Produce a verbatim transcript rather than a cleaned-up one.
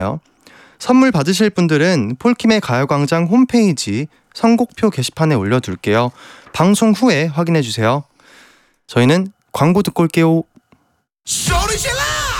선물 받으실 분들은 폴킴의 가요광장 홈페이지 선곡표 게시판에 올려둘게요. 방송 후에 확인해주세요. 저희는 광고 듣고 올게요. 소리 질러!